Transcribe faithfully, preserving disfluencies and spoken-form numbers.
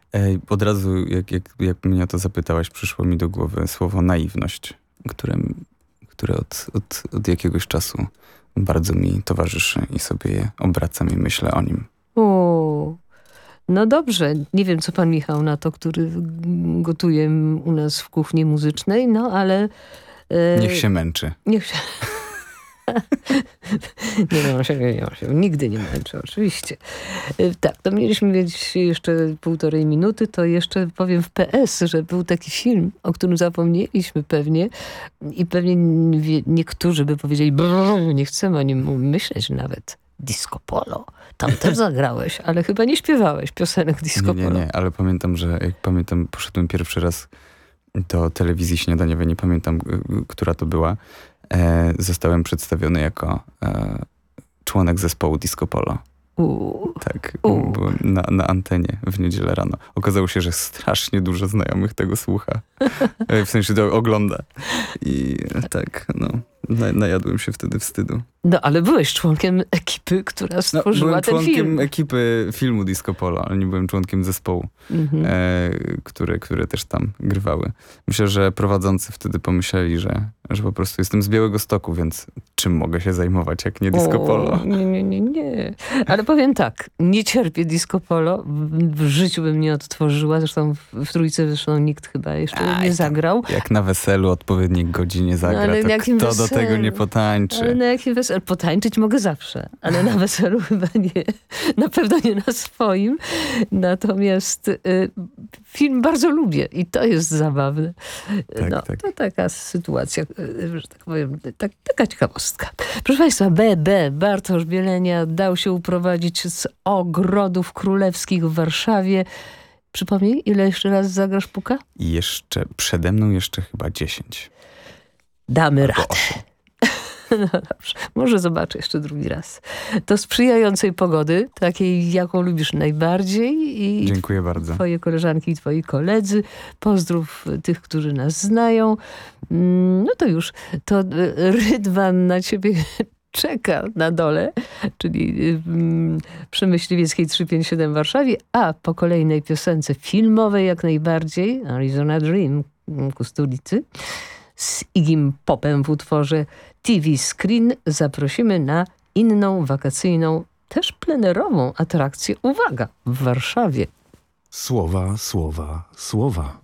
Ej, od razu, jak, jak, jak mnie o to zapytałaś, przyszło mi do głowy słowo naiwność, które, które od, od, od jakiegoś czasu bardzo mi towarzyszy i sobie je obracam i myślę o nim. O, no dobrze. Nie wiem, co pan Michał na to, który gotuje u nas w kuchni muzycznej, no ale... E, niech się męczy. Niech się... nie mam się, nie mam się. Nigdy nie męczę, oczywiście. Tak, to mieliśmy mieć jeszcze półtorej minuty, to jeszcze powiem w P S, że był taki film, o którym zapomnieliśmy pewnie i pewnie niektórzy by powiedzieli, nie chcemy o nim myśleć nawet. Disco Polo. Tam też zagrałeś, ale chyba nie śpiewałeś piosenek Disco nie, Polo. Nie, nie, ale pamiętam, że jak pamiętam, poszedłem pierwszy raz do telewizji śniadaniowej, nie pamiętam, która to była. E, zostałem przedstawiony jako e, członek zespołu Disco Polo. Uu. Tak, Uu. byłem na, na antenie w niedzielę rano. Okazało się, że strasznie dużo znajomych tego słucha. E, w sensie to ogląda. I tak, no, na, najadłem się wtedy wstydu. No, ale byłeś członkiem ekipy, która stworzyła no, ten film. Byłem członkiem ekipy filmu Disco Polo, ale nie byłem członkiem zespołu, mhm. e, które, które też tam grywały. Myślę, że prowadzący wtedy pomyśleli, że, że po prostu jestem z Białegostoku, więc czym mogę się zajmować, jak nie Disco Polo? O, nie, nie, nie, nie. Ale powiem tak, nie cierpię Disco Polo. W życiu bym nie odtworzyła. Zresztą w, w Trójce zresztą nikt chyba jeszcze Aj, nie zagrał. Jak na weselu odpowiedniej godzinie zagra, no, to kto weselu? Do tego nie potańczy? Ale na jakim weselu? Potańczyć mogę zawsze, ale na weselu chyba nie. Na pewno nie na swoim. Natomiast y, film bardzo lubię i to jest zabawne. Tak, no, tak. To taka sytuacja, y, że tak powiem, tak, taka ciekawostka. Proszę Państwa, B B Bartosz Bielenia dał się uprowadzić z ogrodów królewskich w Warszawie. Przypomnij, ile jeszcze raz zagrasz Puka? I jeszcze, przede mną jeszcze chyba dziesięć. Damy radę. No dobrze, może zobaczę jeszcze drugi raz. Do sprzyjającej pogody, takiej jaką lubisz najbardziej. I Dziękuję bardzo. Twoje koleżanki i twoi koledzy. Pozdrów tych, którzy nas znają. No to już, to Rydwan na ciebie czeka na dole, czyli przy Myśliwieckiej trzysta pięćdziesiąt siedem w Warszawie, a po kolejnej piosence filmowej jak najbardziej, Arizona Dream Kustulicy, z Igim Popem w utworze T V Screen zaprosimy na inną wakacyjną, też plenerową atrakcję. Uwaga, w Warszawie. Słowa, słowa, słowa.